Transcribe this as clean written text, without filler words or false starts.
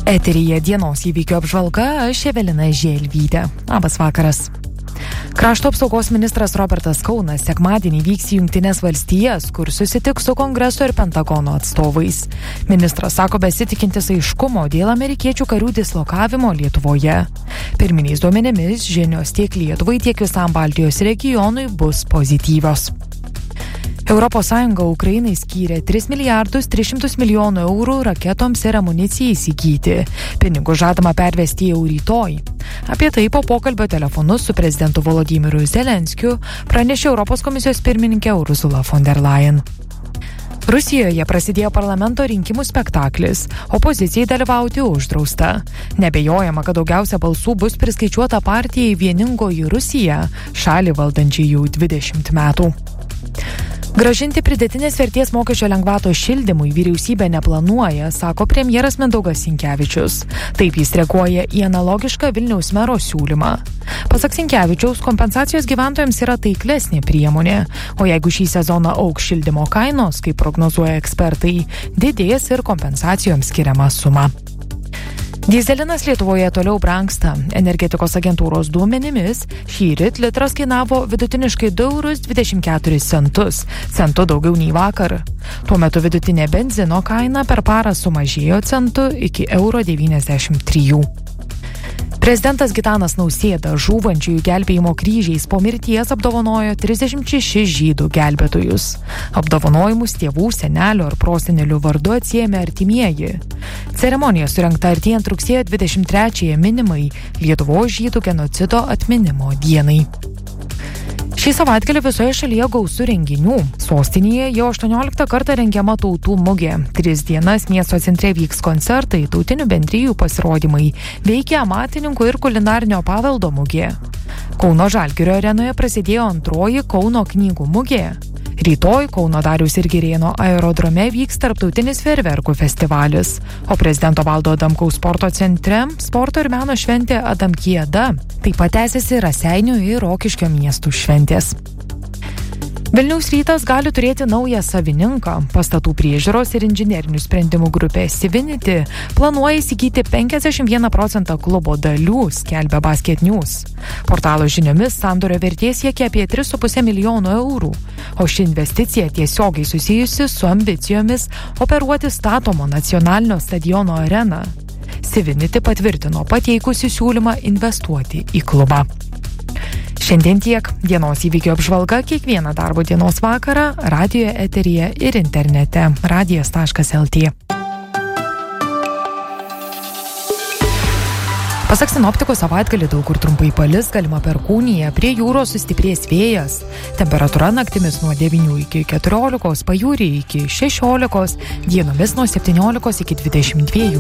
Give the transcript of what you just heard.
Eteryje dienos įvykio apžvalga, aš Evelina Želvytė. Labas vakaras. Krašto apsaugos ministras Robertas Kaunas sekmadienį vyks į Jungtines valstijas, kur susitiks su Kongreso ir Pentagono atstovais. Ministras sako besitikintis aiškumo dėl amerikiečių karių dislokavimo Lietuvoje. Pirminiais duomenimis žinios tiek Lietuvai, tiek visam Baltijos regionui bus pozityvios. ES Ukrainai skyrė 3 milijardus 300 milijonų eurų raketoms ir amunicijai įsigyti. Pinigų žadama pervesti jau rytoj. Apie tai po pokalbio telefonu su prezidentu Volodymyru Zelenskiu pranešė Europos komisijos pirmininkė Ursula von der Leyen. Rusijoje prasidėjo parlamento rinkimų spektaklis. Opozicijai dalyvauti uždrausta. Nebejojama, kad daugiausia balsų bus priskaičiuota partijai Vieningoji Rusija, šalį valdančiai jau 20 metų. Grąžinti pridėtinės vertės mokesčio lengvatos šildymui vyriausybė neplanuoja, sako premjeras Mindaugas Sinkevičius. Taip jis reaguoja į analogišką Vilniaus mero siūlymą. Pasak Sinkevičiaus, kompensacijos gyventojams yra taiklesnė priemonė, o jeigu šį sezoną augs šildymo kainos, kaip prognozuoja ekspertai, didės ir kompensacijoms skiriama suma. Dyzelinas Lietuvoje toliau brangsta. Energetikos agentūros duomenimis šįryt litras kainavo vidutiniškai 2,24 €, centu daugiau nei vakar. Tuo metu vidutinė benzino kaina per parą sumažėjo centu iki €93. Prezidentas Gitanas Nausėda žūvančiųjų gelbėjimo kryžiais po mirties apdovanojo 36 žydų gelbėtojus. Apdovanojimus tėvų, senelių ar prosenelių vardu atsiėmė artimieji. Ceremonija surengta artėjant rugsėjo 23-ąją minimai Lietuvos žydų genocido atminimo dienai. Šį savaitgalį visoje šalyje gausu renginių. Sostinėje jau 18 kartą rengiama tautų mugė. 3 dienas miesto centre vyks koncertai, tautinių bendrijų pasirodymai, veikia amatininkų ir kulinarinio paveldo mugė. Kauno Žalgirio arenoje prasidėjo antroji Kauno knygų mugė. Rytoj Kauno Dariaus ir Girėno aerodrome vyks tarptautinis fejerverkų festivalis, o prezidento Valdo Adamkaus sporto centre sporto ir meno šventė Adamkieda. Taip pat tęsiasi Raseinių ir Rokiškio miestų šventės. Vilniaus Rytas gali turėti naują savininką. Pastatų priežiūros ir inžinerinių sprendimų grupė Civinity planuoja įsigyti 51% klubo dalių, skelbia Basket News. Portalo žiniomis sandorio vertė siekia apie 3,5 milijonų eurų, o ši investicija tiesiogiai susijusi su ambicijomis operuoti statomo nacionalinio stadiono areną. Civinity patvirtino pateikusi siūlymą investuoti į klubą. Šiandien tiek. Dienos įvykio apžvalga kiekvieną darbo dienos vakarą radijo eteryje ir internete radijas.lt. Pasak sinoptikų savaitgalį daug kur trumpai palis, galima perkūnija, prie jūros sustiprės vėjas. Temperatūra naktimis nuo 9 iki 14, pajūryje iki 16, dienomis nuo 17 iki 22.